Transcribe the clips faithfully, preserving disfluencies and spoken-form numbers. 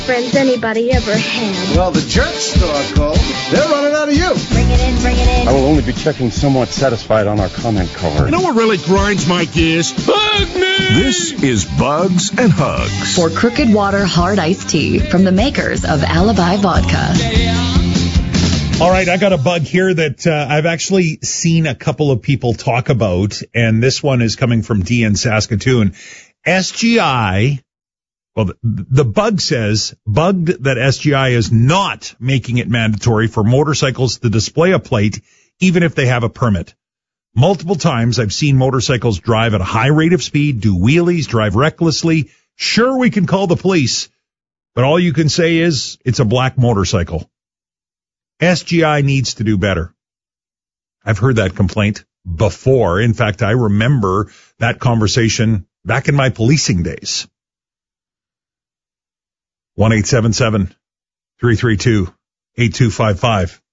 friends anybody ever had. Well, the jerk store called. They're running out of you. Bring it in, bring it in. I will only be checking somewhat satisfied on our comment card. You know what really grinds my gears? Bug me! This is Bugs and Hugs. For Crooked Water Hard Iced Tea from the makers of Alibi Vodka. All right, I got a bug here that uh, I've actually seen a couple of people talk about, and this one is coming from D in Saskatoon. S G I, well, the, the bug says, bugged that S G I is not making it mandatory for motorcycles to display a plate, even if they have a permit. Multiple times I've seen motorcycles drive at a high rate of speed, do wheelies, drive recklessly. Sure, we can call the police, but all you can say is it's a black motorcycle. S G I needs to do better. I've heard that complaint before. In fact, I remember that conversation back in my policing days. one eight seven seven, three three two, eight two five five.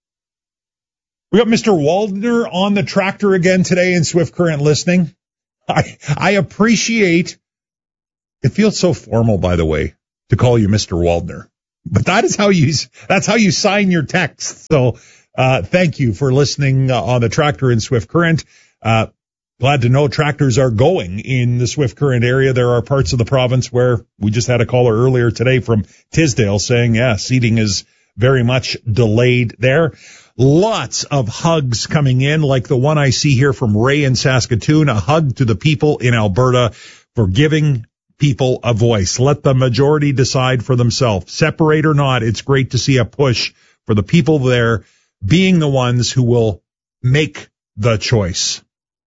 We got Mister Waldner on the tractor again today in Swift Current listening. I, I appreciate, it feels so formal, by the way, to call you Mister Waldner. But that is how you, that's how you sign your text. So, uh, thank you for listening uh, on the tractor in Swift Current. Uh, glad to know tractors are going in the Swift Current area. There are parts of the province where we just had a caller earlier today from Tisdale saying, yeah, seating is very much delayed there. Lots of hugs coming in, like the one I see here from Ray in Saskatoon, a hug to the people in Alberta for giving people a voice. Let the majority decide for themselves. Separate or not, it's great to see a push for the people there being the ones who will make the choice.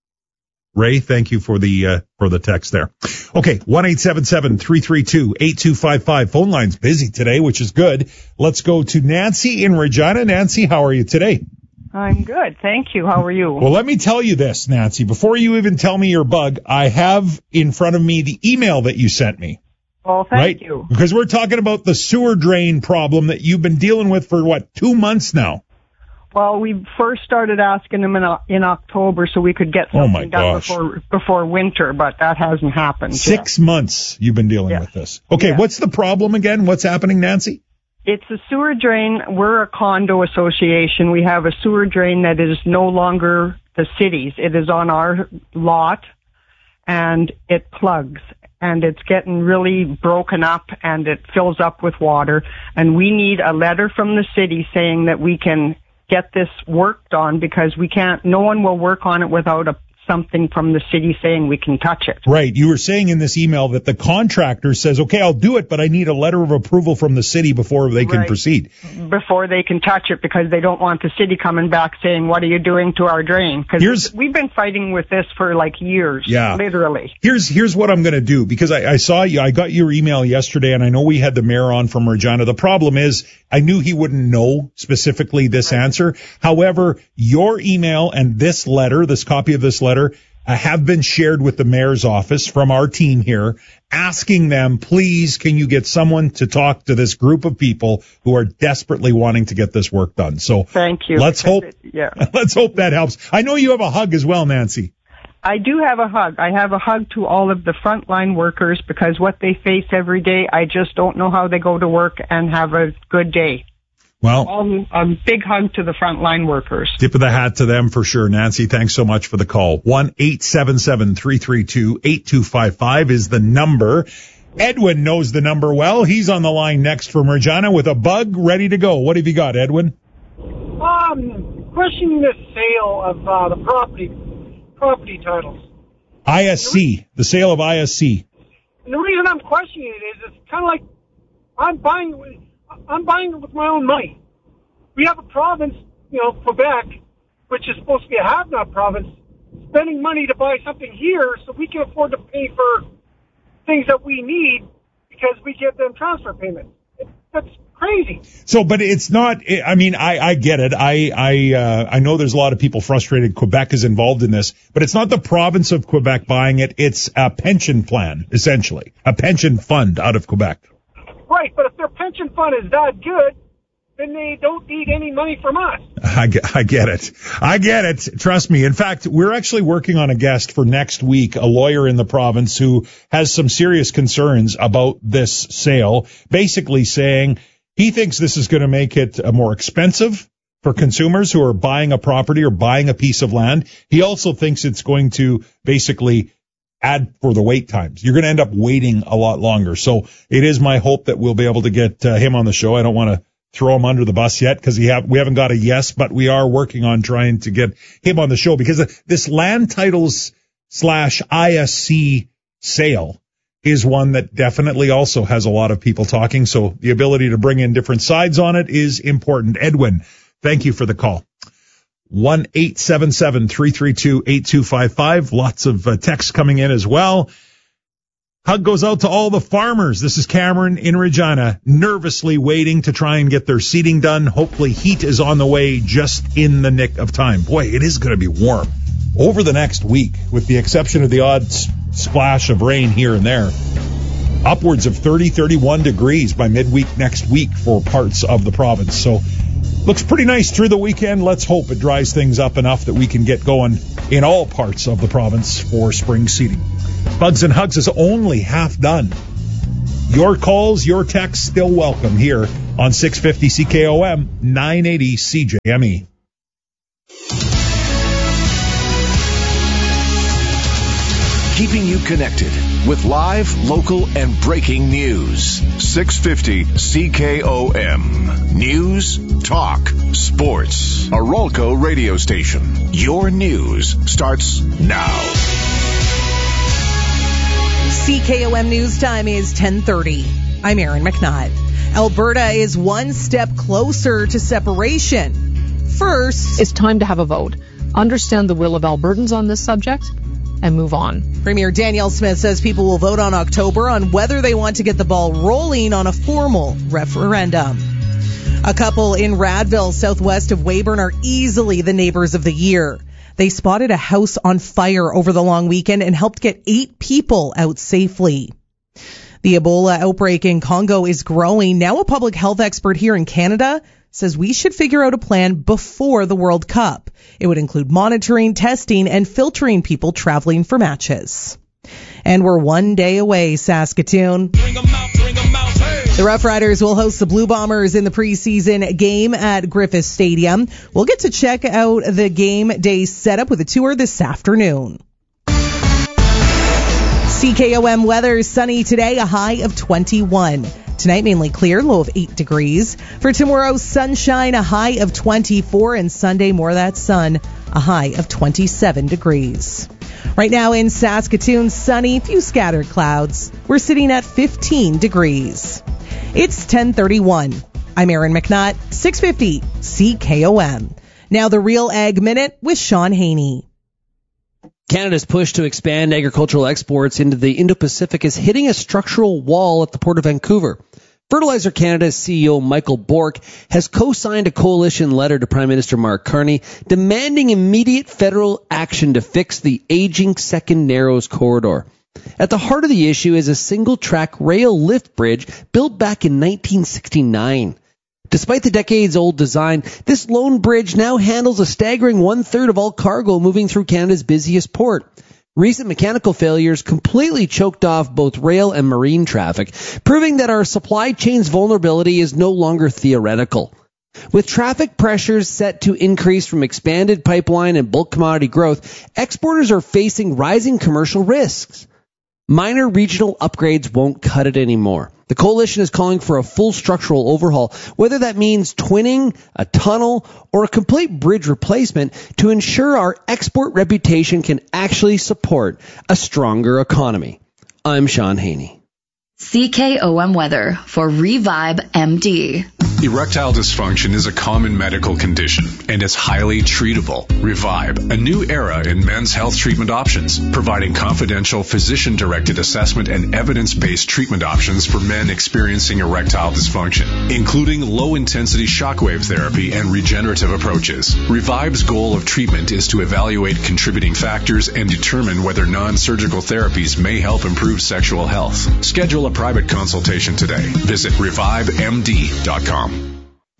Ray, thank you for the uh, for the text there. Okay, one eight seven seven, three three two, eight two five five. Phone line's busy today, which is good. Let's go to Nancy in Regina. Nancy, how are you today? I'm good, thank you. How are you? Well, let me tell you this, Nancy. Before you even tell me your bug, I have in front of me the email that you sent me. Oh, thank right? you. Because we're talking about the sewer drain problem that you've been dealing with for, what, two months now? Well, we first started asking them in, in October so we could get something oh my done gosh. before before winter, but that hasn't happened. Six yet. months you've been dealing yes. with this. Okay, yes. What's the problem again? What's happening, Nancy? It's a sewer drain. We're a condo association. We have a sewer drain that is no longer the city's. It is on our lot, and it plugs. And it's getting really broken up, and it fills up with water. And we need a letter from the city saying that we can get this worked on, because we can't, no one will work on it without a something from the city saying we can touch it. Right. You were saying in this email that the contractor says, okay, I'll do it, but I need a letter of approval from the city before they can right. proceed. Before they can touch it, because they don't want the city coming back saying, what are you doing to our drain? Because we've been fighting with this for like years. Yeah. Literally. Here's, here's what I'm going to do, because I, I saw you, I got your email yesterday, and I know we had the mayor on from Regina. The problem is I knew he wouldn't know specifically this right. answer. However, your email and this letter, this copy of this letter, uh, have been shared with the mayor's office from our team here, asking them, please, can you get someone to talk to this group of people who are desperately wanting to get this work done? So thank you. Let's hope, it, yeah. let's hope that helps. I know you have a hug as well, Nancy. I do have a hug. I have a hug to all of the frontline workers, because what they face every day, I just don't know how they go to work and have a good day. Well, all, a big hug to the frontline workers. Tip of the hat to them for sure. Nancy, thanks so much for the call. one eight seven seven, three three two, eight two five five is the number. Edwin knows the number well. He's on the line next from Regina with a bug ready to go. What have you got, Edwin? Um, questioning the sale of uh, the property property titles. I S C, the sale of I S C. And the reason I'm questioning it is it's kind of like I'm buying it with, I'm buying it with my own money. We have a province, you know, Quebec, which is supposed to be a have-not province, spending money to buy something here so we can afford to pay for things that we need because we give them transfer payments. It, that's crazy. So, but it's not, I mean, I, I get it. I, I, uh, I know there's a lot of people frustrated. Quebec is involved in this, but it's not the province of Quebec buying it. It's a pension plan, essentially, a pension fund out of Quebec. Right. But if their pension fund is that good, then they don't need any money from us. I get, I get it. I get it. Trust me. In fact, we're actually working on a guest for next week, a lawyer in the province who has some serious concerns about this sale, basically saying he thinks this is going to make it uh, more expensive for consumers who are buying a property or buying a piece of land. He also thinks it's going to basically add for the wait times. You're going to end up waiting a lot longer. So it is my hope that we'll be able to get uh, him on the show. I don't want to throw him under the bus yet because he have, we haven't got a yes, but we are working on trying to get him on the show because this land titles slash I S C sale is one that definitely also has a lot of people talking. So the ability to bring in different sides on it is important. Edwin, thank you for the call. one eight seven seven, three three two, eight two five five. Lots of uh, texts coming in as well. Hug goes out to all the farmers. This is Cameron in Regina, nervously waiting to try and get their seeding done. Hopefully heat is on the way just in the nick of time. Boy, it is going to be warm over the next week, with the exception of the odd s- splash of rain here and there. Upwards of thirty, thirty-one degrees by midweek next week for parts of the province. So looks pretty nice through the weekend. Let's hope it dries things up enough that we can get going in all parts of the province for spring seeding. Bugs and Hugs is only half done. Your calls, your texts, still welcome here on six fifty C K O M, nine eighty C J M E. Keeping you connected with live, local, and breaking news. six fifty C K O M. News, talk, sports. A Rolco radio station. Your news starts now. C K O M News Time is ten thirty. I'm Erin McNutt. Alberta is one step closer to separation. First, it's time to have a vote. Understand the will of Albertans on this subject and move on. Premier Danielle Smith says people will vote on October on whether they want to get the ball rolling on a formal referendum. A couple in Radville, southwest of Weyburn, are easily the neighbors of the year. They spotted a house on fire over the long weekend and helped get eight people out safely. The Ebola outbreak in Congo is growing. Now a public health expert here in Canada says we should figure out a plan before the World Cup. It would include monitoring, testing, and filtering people traveling for matches. And we're one day away, Saskatoon. Bring 'em out, bring 'em out, hey. The Rough Riders will host the Blue Bombers in the preseason game at Griffith Stadium. We'll get to check out the game day setup with a tour this afternoon. C K O M weather, sunny today, a high of twenty-one. Tonight, mainly clear, low of eight degrees. For tomorrow, sunshine, a high of twenty-four. And Sunday, more of that sun, a high of twenty-seven degrees. Right now in Saskatoon, sunny, few scattered clouds. We're sitting at fifteen degrees. It's ten thirty-one. I'm Erin McNutt, six fifty C K O M. Now the Real Ag Minute with Sean Haney. Canada's push to expand agricultural exports into the Indo-Pacific is hitting a structural wall at the Port of Vancouver. Fertilizer Canada's C E O Michael Bork has co-signed a coalition letter to Prime Minister Mark Carney demanding immediate federal action to fix the aging Second Narrows corridor. At the heart of the issue is a single-track rail lift bridge built back in nineteen sixty-nine. Despite the decades-old design, this lone bridge now handles a staggering one-third of all cargo moving through Canada's busiest port. Recent mechanical failures completely choked off both rail and marine traffic, proving that our supply chain's vulnerability is no longer theoretical. With traffic pressures set to increase from expanded pipeline and bulk commodity growth, exporters are facing rising commercial risks. Minor regional upgrades won't cut it anymore. The coalition is calling for a full structural overhaul, whether that means twinning, a tunnel, or a complete bridge replacement to ensure our export reputation can actually support a stronger economy. I'm Sean Haney. C K O M weather for Revive M D. Erectile dysfunction is a common medical condition and is highly treatable. Revive, a new era in men's health treatment options, providing confidential physician-directed assessment and evidence-based treatment options for men experiencing erectile dysfunction, including low-intensity shockwave therapy and regenerative approaches. Revive's goal of treatment is to evaluate contributing factors and determine whether non-surgical therapies may help improve sexual health. Schedule a private consultation today. Visit revive m d dot com.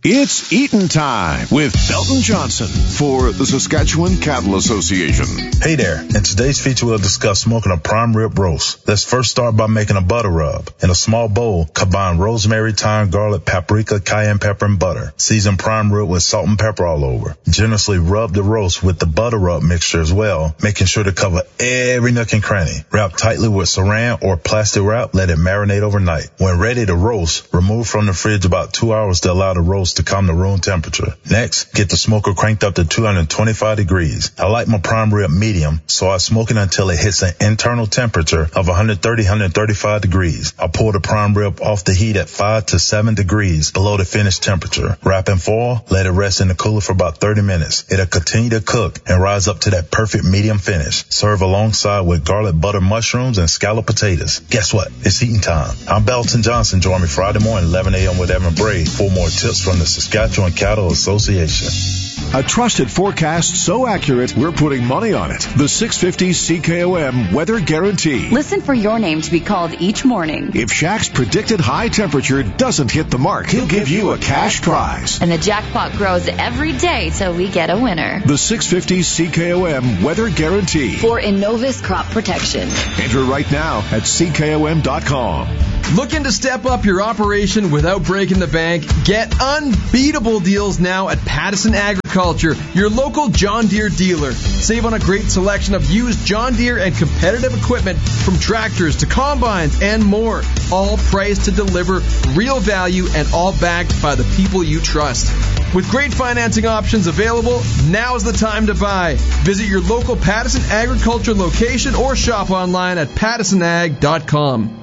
It's eatin' time with Belton Johnson for the Saskatchewan Cattle Association. Hey there. In today's feature, we'll discuss smoking a prime rib roast. Let's first start by making a butter rub. In a small bowl, combine rosemary, thyme, garlic, paprika, cayenne pepper, and butter. Season prime rib with salt and pepper all over. Generously rub the roast with the butter rub mixture as well, making sure to cover every nook and cranny. Wrap tightly with saran or plastic wrap. Let it marinate overnight. When ready to roast, remove from the fridge about two hours to allow the roast to come to room temperature. Next, get the smoker cranked up to two hundred twenty-five degrees. I like my prime rib medium, so I smoke it until it hits an internal temperature of one thirty, one thirty-five degrees. I pull the prime rib off the heat at five to seven degrees below the finished temperature. Wrap in foil, let it rest in the cooler for about thirty minutes. It'll continue to cook and rise up to that perfect medium finish. Serve alongside with garlic butter mushrooms and scalloped potatoes. Guess what? It's eating time. I'm Belton Johnson. Join me Friday morning, eleven a.m. with Evan Bray for more tips from the Saskatchewan Cattle Association. A trusted forecast so accurate, we're putting money on it. The six fifty C K O M Weather Guarantee. Listen for your name to be called each morning. If Shaq's predicted high temperature doesn't hit the mark, he'll give you a cash prize. And the jackpot grows every day till we get a winner. The six fifty C K O M Weather Guarantee. For Innovis Crop Protection. Enter right now at C K O M dot com. Looking to step up your operation without breaking the bank? Get unbeatable deals now at Pattison Agriculture, your local John Deere dealer. Save on a great selection of used John Deere and competitive equipment from tractors to combines and more. All priced to deliver real value and all backed by the people you trust. With great financing options available, now's the time to buy. Visit your local Pattison Agriculture location or shop online at pattison ag dot com.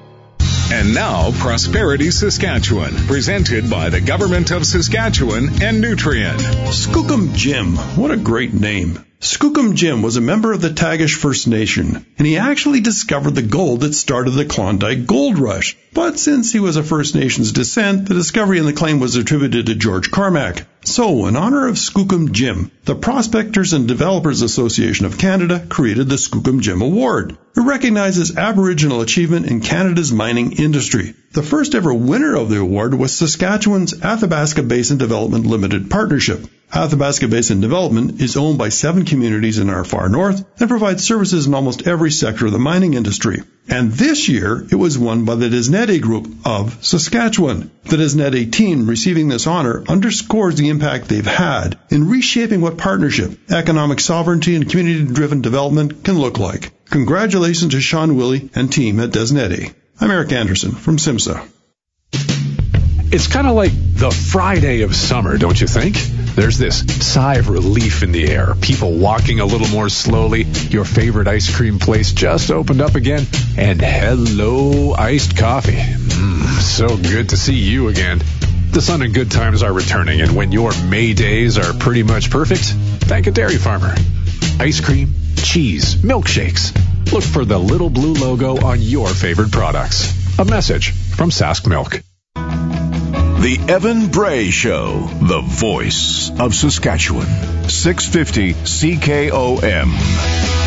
And now, Prosperity Saskatchewan, presented by the Government of Saskatchewan and Nutrien. Skookum Jim, what a great name. Skookum Jim was a member of the Tagish First Nation, and he actually discovered the gold that started the Klondike Gold Rush. But since he was of First Nations descent, the discovery and the claim was attributed to George Carmack. So, in honor of Skookum Jim, the Prospectors and Developers Association of Canada created the Skookum Jim Award. It recognizes Aboriginal achievement in Canada's mining industry. The first ever winner of the award was Saskatchewan's Athabasca Basin Development Limited Partnership. Athabasca Basin Development is owned by seven communities in our far north and provides services in almost every sector of the mining industry. And this year, it was won by the Desnette Group of Saskatchewan. The Desnette team receiving this honor underscores the impact they've had in reshaping what partnership, economic sovereignty, and community-driven development can look like. Congratulations to Sean Willey and team at Desnette. I'm Eric Anderson from SIMSA. It's kind of like the Friday of summer, don't you think? There's this sigh of relief in the air, people walking a little more slowly, your favorite ice cream place just opened up again, and hello, iced coffee. Mmm, so good to see you again. The sun and good times are returning, and when your May days are pretty much perfect, thank a dairy farmer. Ice cream, cheese, milkshakes. Look for the little blue logo on your favorite products. A message from Sask Milk. The Evan Bray Show, the voice of Saskatchewan. six fifty C K O M.